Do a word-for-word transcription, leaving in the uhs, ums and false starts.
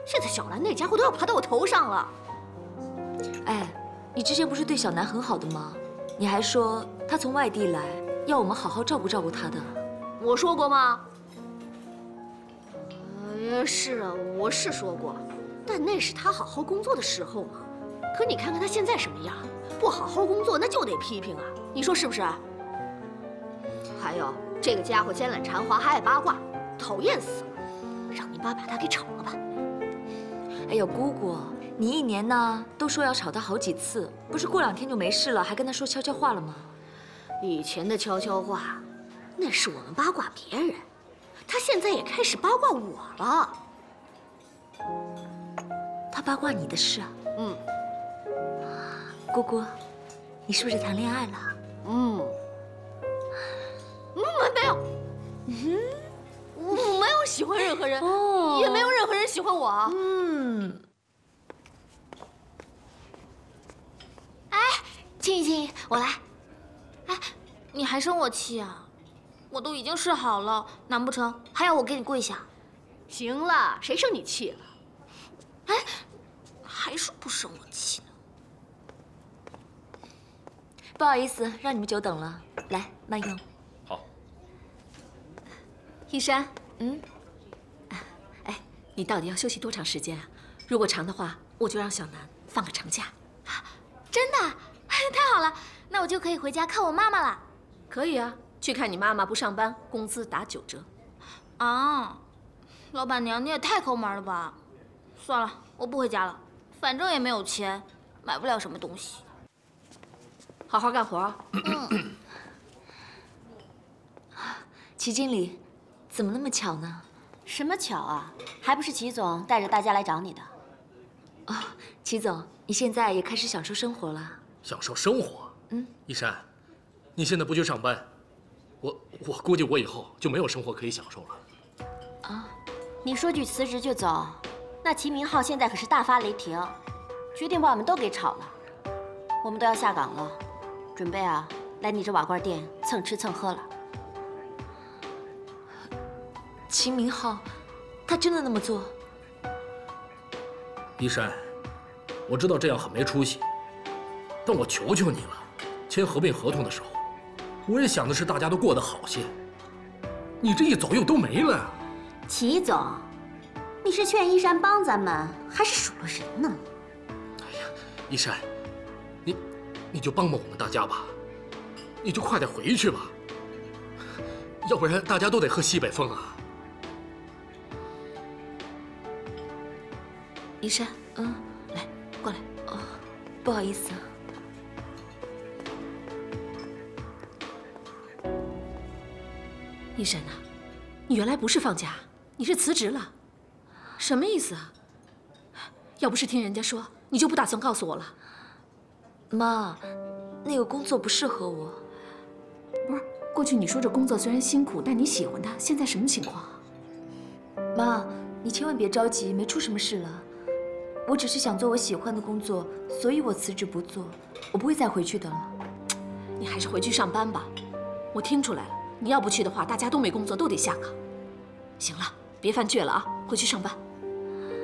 现在小兰那家伙都要爬到我头上了。 哎，你之前不是对小南很好的吗？你还说他从外地来，要我们好好照顾照顾他的。 我说过吗？呃，是啊，我是说过，但那是他好好工作的时候嘛。可你看看他现在什么样，不好好工作那就得批评啊，你说是不是？还有这个家伙奸懒馋滑，还爱八卦，讨厌死了！让你妈把他给炒了吧。 哎呦，姑姑，你一年呢都说要炒他好几次，不是过两天就没事了，还跟他说悄悄话了吗？ 以前的悄悄话，那是我们八卦别人，他现在也开始八卦我了。 他八卦你的事啊？ 嗯。 姑姑，你是不是谈恋爱了？ 嗯。嗯，没有。嗯，我没有喜欢任何人，哦、也没有任何人喜欢我。 嗯。 哎，亲一亲，我来。哎，你还生我气啊？我都已经示好了，难不成还要我给你跪下？ 行了，谁生你气了？ 哎，还说不生我气呢。 不好意思，让你们久等了，来慢用。 好。 一山， 嗯， 哎，你到底要休息多长时间啊？如果长的话，我就让小南放个长假。 真的？哎，太好了，那我就可以回家看我妈妈了。 可以啊，去看你妈妈不上班，工资打九折。 啊，老板娘你也太抠门了吧！算了，我不回家了，反正也没有钱，买不了什么东西。 好好干活。 嗯。 齐经理，怎么那么巧呢？ 什么巧啊？还不是齐总带着大家来找你的。 哦，齐总，你现在也开始享受生活了。 享受生活？ 嗯。 一山，你现在不去上班，我我估计我以后就没有生活可以享受了。 啊，你说句辞职就走，那齐明浩现在可是大发雷霆，决定把我们都给炒了。我们都要下岗了，准备啊来你这瓦罐店蹭吃蹭喝了。 齐明浩，他真的那么做？ 一山，我知道这样很没出息，但我求求你了，签合并合同的时候，我也想的是大家都过得好些。你这一走又都没了呀。 齐总，你是劝一山帮咱们，还是数落人呢？ 哎呀，一山，你你就帮帮我们大家吧，你就快点回去吧，要不然大家都得喝西北风啊。 一山， 嗯， 来，过来。 哦，不好意思啊。 一山呐，你原来不是放假，你是辞职了，什么意思啊？要不是听人家说，你就不打算告诉我了。 妈，那个工作不适合我。 不是，过去你说这工作虽然辛苦，但你喜欢它，现在什么情况啊？ 妈，你千万别着急，没出什么事了。我只是想做我喜欢的工作，所以我辞职不做，我不会再回去的了。 你还是回去上班吧。我听出来了，你要不去的话，大家都没工作，都得下岗。行了，别犯倔了啊，回去上班。